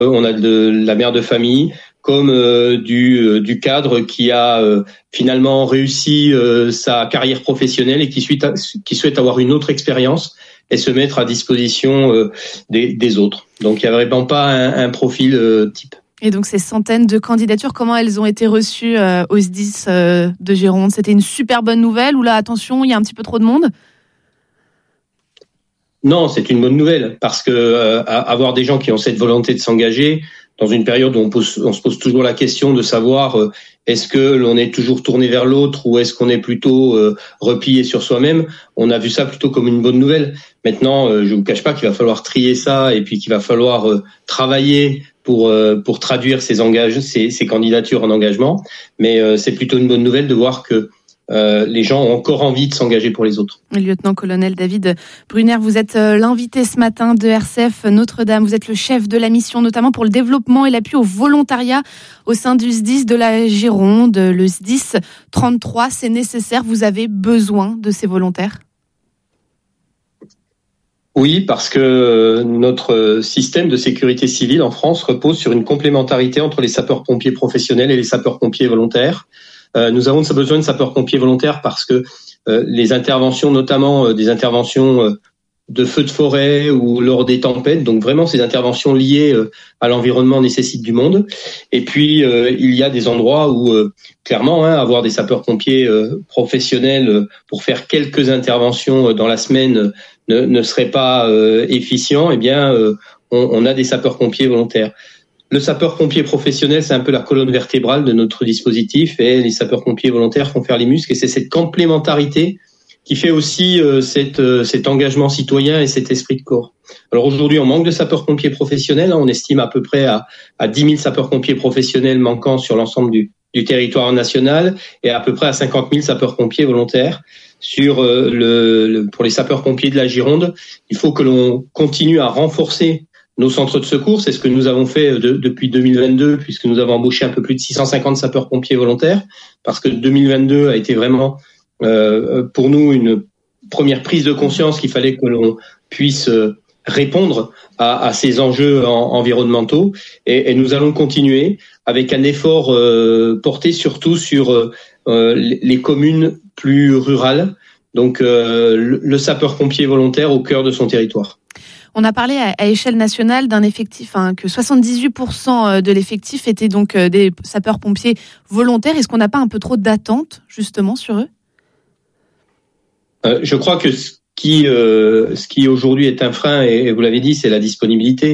on a de la mère de famille, comme du cadre qui a finalement réussi sa carrière professionnelle et qui souhaite avoir une autre expérience et se mettre à disposition des autres. Donc il n'y a vraiment pas un profil type. Et donc ces centaines de candidatures, comment elles ont été reçues au SDIS de Gironde ? C'était une super bonne nouvelle ou là, attention, il y a un petit peu trop de monde ? Non, c'est une bonne nouvelle parce que avoir des gens qui ont cette volonté de s'engager dans une période où on se pose toujours la question de savoir est-ce que l'on est toujours tourné vers l'autre ou est-ce qu'on est plutôt replié sur soi-même, on a vu ça plutôt comme une bonne nouvelle. Maintenant, je vous cache pas qu'il va falloir trier ça et puis qu'il va falloir travailler pour traduire ces candidatures en engagement, mais c'est plutôt une bonne nouvelle de voir que les gens ont encore envie de s'engager pour les autres. Lieutenant-colonel David Brunner, vous êtes l'invité ce matin de RCF Notre-Dame. Vous êtes le chef de la mission, notamment pour le développement et l'appui au volontariat au sein du SDIS de la Gironde. Le SDIS 33, c'est nécessaire. Vous avez besoin de ces volontaires ? Oui, parce que notre système de sécurité civile en France repose sur une complémentarité entre les sapeurs-pompiers professionnels et les sapeurs-pompiers volontaires. Nous avons besoin de sapeurs-pompiers volontaires parce que les interventions, notamment des interventions de feux de forêt ou lors des tempêtes, donc vraiment ces interventions liées à l'environnement nécessitent du monde. Et puis il y a des endroits où clairement avoir des sapeurs-pompiers professionnels pour faire quelques interventions dans la semaine ne serait pas efficient. Eh bien, on a des sapeurs-pompiers volontaires. Le sapeur-pompier professionnel, c'est un peu la colonne vertébrale de notre dispositif et les sapeurs-pompiers volontaires font faire les muscles et c'est cette complémentarité qui fait aussi cet engagement citoyen et cet esprit de corps. Alors aujourd'hui, on manque de sapeurs-pompiers professionnels. On estime à peu près à 10 000 sapeurs-pompiers professionnels manquants sur l'ensemble du territoire national et à peu près à 50 000 sapeurs-pompiers volontaires. Pour les sapeurs-pompiers de la Gironde, il faut que l'on continue à renforcer nos centres de secours. C'est ce que nous avons fait depuis 2022, puisque nous avons embauché un peu plus de 650 sapeurs-pompiers volontaires, parce que 2022 a été vraiment pour nous une première prise de conscience qu'il fallait que l'on puisse répondre à ces enjeux environnementaux. Et nous allons continuer avec un effort porté surtout sur les communes plus rurales, donc le sapeur-pompier volontaire au cœur de son territoire. On a parlé à échelle nationale d'un effectif, que 78% de l'effectif était donc des sapeurs-pompiers volontaires. Est-ce qu'on n'a pas un peu trop d'attentes justement sur eux ? Je crois que ce qui aujourd'hui est un frein, et vous l'avez dit, c'est la disponibilité.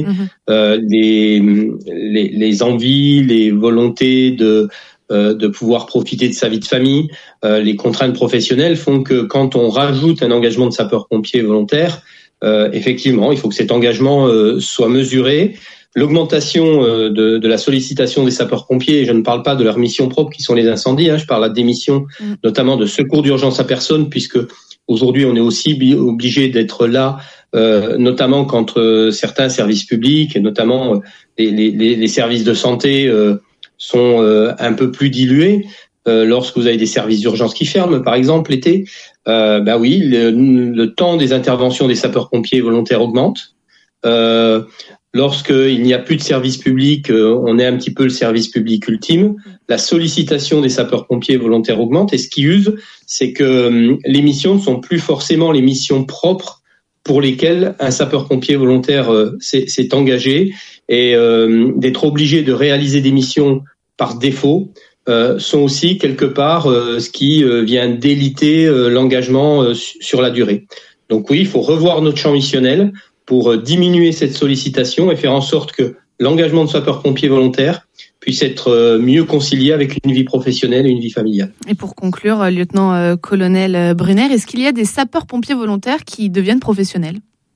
Les envies, les volontés de pouvoir profiter de sa vie de famille, les contraintes professionnelles font que quand on rajoute un engagement de sapeur-pompier volontaire, effectivement, il faut que cet engagement soit mesuré. L'augmentation de la sollicitation des sapeurs-pompiers, et je ne parle pas de leur mission propre qui sont les incendies, je parle des missions notamment de secours d'urgence à personne, puisque aujourd'hui on est aussi obligé d'être là, notamment quand certains services publics, et notamment les services de santé sont un peu plus dilués. Lorsque vous avez des services d'urgence qui ferment, par exemple l'été, oui, le temps des interventions des sapeurs-pompiers volontaires augmente. Lorsqu'il n'y a plus de service public, on est un petit peu le service public ultime. La sollicitation des sapeurs-pompiers volontaires augmente. Et ce qui use, c'est que les missions ne sont plus forcément les missions propres pour lesquelles un sapeur-pompier volontaire s'est engagé. Et d'être obligé de réaliser des missions par défaut sont aussi quelque part ce qui vient déliter l'engagement sur la durée. Donc oui, il faut revoir notre champ missionnel pour diminuer cette sollicitation et faire en sorte que l'engagement de sapeur-pompier volontaire puisse être mieux concilié avec une vie professionnelle et une vie familiale. Et pour conclure, lieutenant-colonel Brunner, est-ce qu'il y a des sapeurs-pompiers volontaires qui deviennent professionnels ?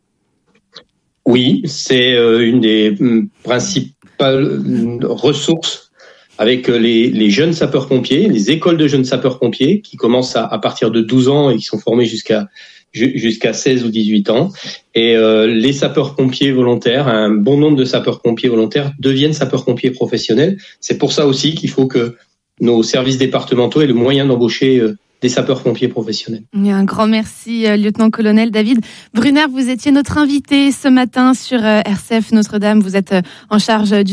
Oui, c'est une des principales ressources avec les jeunes sapeurs-pompiers, les écoles de jeunes sapeurs-pompiers qui commencent à partir de 12 ans et qui sont formés jusqu'à 16 ou 18 ans. Et les sapeurs-pompiers volontaires, un bon nombre de sapeurs-pompiers volontaires deviennent sapeurs-pompiers professionnels. C'est pour ça aussi qu'il faut que nos services départementaux aient le moyen d'embaucher des sapeurs-pompiers professionnels. Et un grand merci, lieutenant-colonel David Brunner. Vous étiez notre invité ce matin sur RCF Notre-Dame. Vous êtes en charge du